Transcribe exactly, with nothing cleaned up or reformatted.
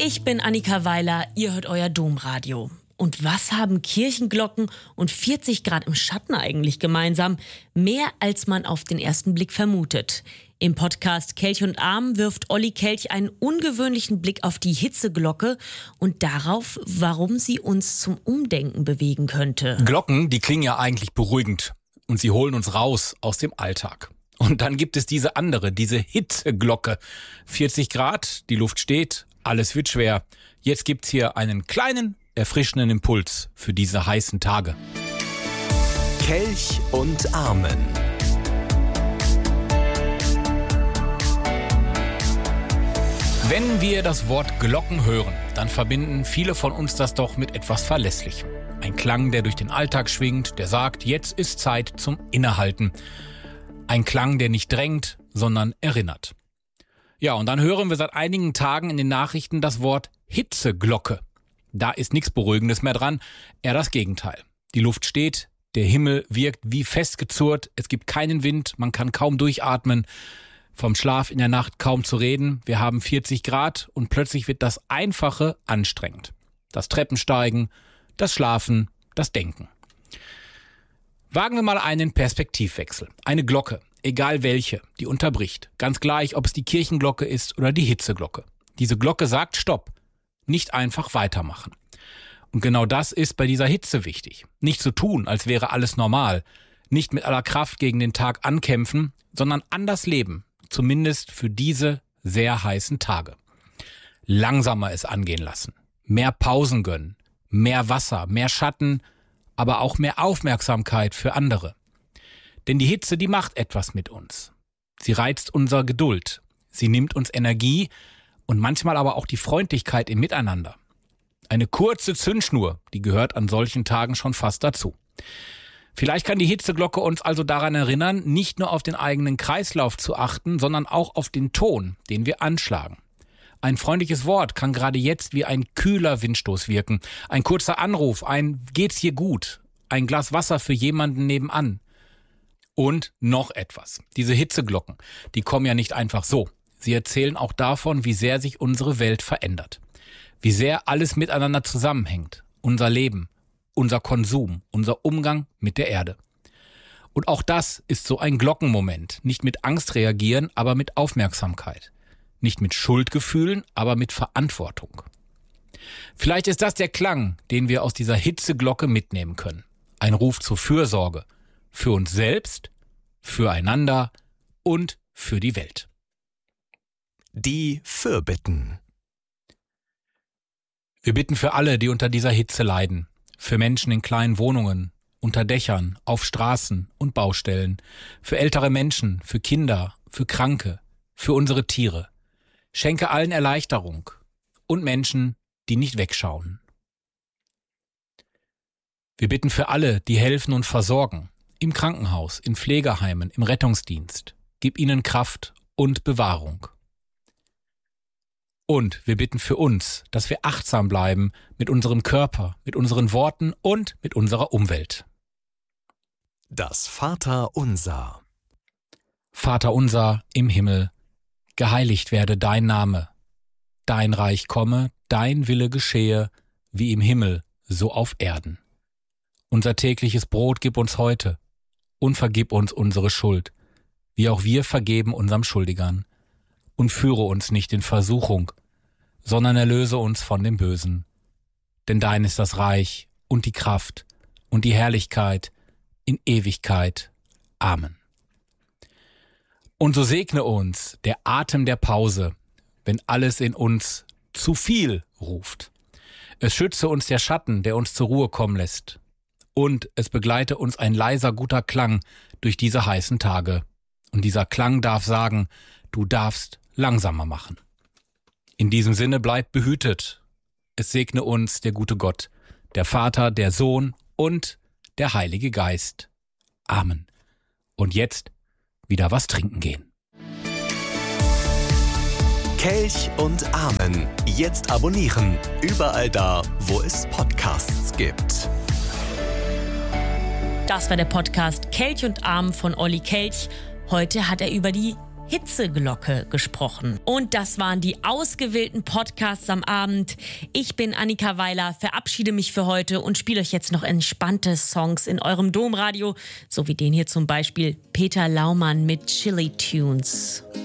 Ich bin Annika Weiler, ihr hört euer Domradio. Und was haben Kirchenglocken und vierzig Grad im Schatten eigentlich gemeinsam? Mehr als man auf den ersten Blick vermutet. Im Podcast Kelch und Arm wirft Olli Kelch einen ungewöhnlichen Blick auf die Hitzeglocke und darauf, warum sie uns zum Umdenken bewegen könnte. Glocken, die klingen ja eigentlich beruhigend und sie holen uns raus aus dem Alltag. Und dann gibt es diese andere, diese Hitzeglocke. vierzig Grad, die Luft steht, alles wird schwer. Jetzt gibt's hier einen kleinen, erfrischenden Impuls für diese heißen Tage. Kelch und Armen. Wenn wir das Wort Glocken hören, dann verbinden viele von uns das doch mit etwas Verlässlichem. Ein Klang, der durch den Alltag schwingt, der sagt, jetzt ist Zeit zum Innehalten. Ein Klang, der nicht drängt, sondern erinnert. Ja, und dann hören wir seit einigen Tagen in den Nachrichten das Wort Hitzeglocke. Da ist nichts Beruhigendes mehr dran, eher das Gegenteil. Die Luft steht, der Himmel wirkt wie festgezurrt, es gibt keinen Wind, man kann kaum durchatmen. Vom Schlaf in der Nacht kaum zu reden. Wir haben vierzig Grad und plötzlich wird das Einfache anstrengend. Das Treppensteigen, das Schlafen, das Denken. Wagen wir mal einen Perspektivwechsel. Eine Glocke, egal welche, die unterbricht. Ganz gleich, ob es die Kirchenglocke ist oder die Hitzeglocke. Diese Glocke sagt Stopp. Nicht einfach weitermachen. Und genau das ist bei dieser Hitze wichtig. Nicht so tun, als wäre alles normal. Nicht mit aller Kraft gegen den Tag ankämpfen, sondern anders leben. Zumindest für diese sehr heißen Tage. Langsamer es angehen lassen, mehr Pausen gönnen, mehr Wasser, mehr Schatten, aber auch mehr Aufmerksamkeit für andere. Denn die Hitze, die macht etwas mit uns. Sie reizt unsere Geduld, sie nimmt uns Energie und manchmal aber auch die Freundlichkeit im Miteinander. Eine kurze Zündschnur, die gehört an solchen Tagen schon fast dazu. Vielleicht kann die Hitzeglocke uns also daran erinnern, nicht nur auf den eigenen Kreislauf zu achten, sondern auch auf den Ton, den wir anschlagen. Ein freundliches Wort kann gerade jetzt wie ein kühler Windstoß wirken. Ein kurzer Anruf, ein "Geht's hier gut?", ein Glas Wasser für jemanden nebenan. Und noch etwas. Diese Hitzeglocken, die kommen ja nicht einfach so. Sie erzählen auch davon, wie sehr sich unsere Welt verändert. Wie sehr alles miteinander zusammenhängt. Unser Leben. Unser Konsum, unser Umgang mit der Erde. Und auch das ist so ein Glockenmoment. Nicht mit Angst reagieren, aber mit Aufmerksamkeit. Nicht mit Schuldgefühlen, aber mit Verantwortung. Vielleicht ist das der Klang, den wir aus dieser Hitzeglocke mitnehmen können. Ein Ruf zur Fürsorge. Für uns selbst, füreinander und für die Welt. Die Fürbitten. Wir bitten für alle, die unter dieser Hitze leiden. Für Menschen in kleinen Wohnungen, unter Dächern, auf Straßen und Baustellen, für ältere Menschen, für Kinder, für Kranke, für unsere Tiere. Schenke allen Erleichterung und Menschen, die nicht wegschauen. Wir bitten für alle, die helfen und versorgen, im Krankenhaus, in Pflegeheimen, im Rettungsdienst. Gib ihnen Kraft und Bewahrung. Und wir bitten für uns, dass wir achtsam bleiben mit unserem Körper, mit unseren Worten und mit unserer Umwelt. Das Vaterunser. Vater unser im Himmel, geheiligt werde dein Name. Dein Reich komme, dein Wille geschehe, wie im Himmel, so auf Erden. Unser tägliches Brot gib uns heute und vergib uns unsere Schuld, wie auch wir vergeben unserem Schuldigern. Und führe uns nicht in Versuchung, sondern erlöse uns von dem Bösen. Denn dein ist das Reich und die Kraft und die Herrlichkeit in Ewigkeit. Amen. Und so segne uns der Atem der Pause, wenn alles in uns zu viel ruft. Es schütze uns der Schatten, der uns zur Ruhe kommen lässt. Und es begleite uns ein leiser, guter Klang durch diese heißen Tage. Und dieser Klang darf sagen, du darfst langsamer machen. In diesem Sinne bleibt behütet. Es segne uns der gute Gott, der Vater, der Sohn und der Heilige Geist. Amen. Und jetzt wieder was trinken gehen. Kelch und Armen. Jetzt abonnieren. Überall da, wo es Podcasts gibt. Das war der Podcast Kelch und Arm von Olli Kelch. Heute hat er über die Hitzeglocke gesprochen. Und das waren die ausgewählten Podcasts am Abend. Ich bin Annika Weiler, verabschiede mich für heute und spiele euch jetzt noch entspannte Songs in eurem Domradio, so wie den hier zum Beispiel Peter Laumann mit Chili Tunes.